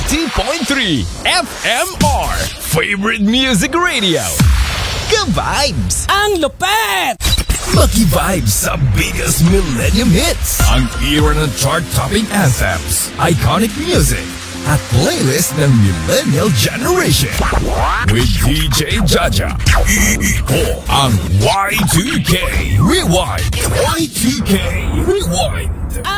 92.3 FMR Favorite Music Radio. Ka-vibes! Ang lupet! Maki-vibes sa biggest millennium hits. Ang era ng chart-topping anthems, iconic music, at playlist ng millennial generation. With DJ Jaja. Iho ang Y2K Rewind. Y2K Rewind.